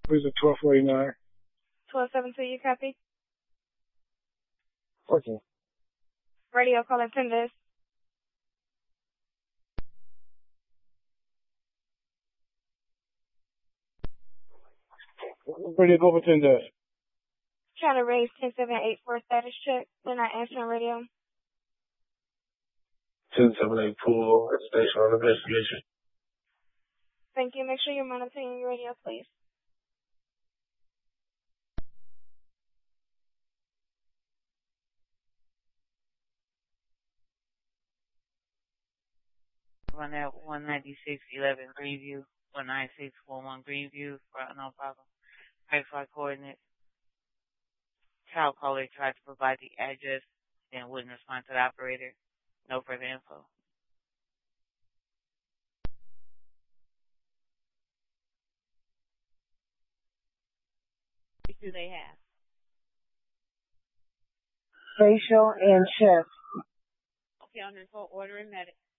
Who's it? 1249. 1272, you copy? 14. Radio calling Pindus. Radio Overton does. Trying to raise 10784 status check. They're not answering radio. 10784, station on investigation. Thank you. Make sure you're monitoring your radio, please. Run at 19611 Greenview, 19611 Greenview for no problem. Verify coordinates. Child caller tried to provide the address, then wouldn't respond to the operator. No further info. What do they have? Facial and chest. Okay, on this whole order and medic.